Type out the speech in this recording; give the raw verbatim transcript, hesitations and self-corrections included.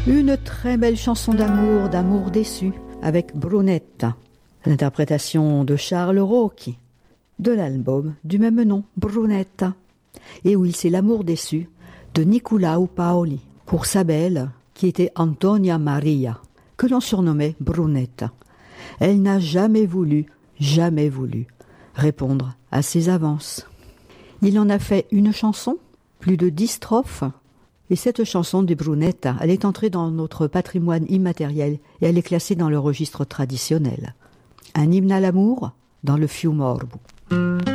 Une très belle chanson d'amour, d'amour déçu, avec Brunetta, l'interprétation de Charles Rocchi, de l'album du même nom, Brunetta. Et oui, c'est l'amour déçu de Nicolao Paoli, pour sa belle, qui était Antonia Maria, que l'on surnommait Brunetta. Elle n'a jamais voulu, jamais voulu répondre à ses avances. Il en a fait une chanson, plus de dix strophes, et cette chanson de Brunetta, elle est entrée dans notre patrimoine immatériel et elle est classée dans le registre traditionnel. Un hymne à l'amour dans le Fiumorbu.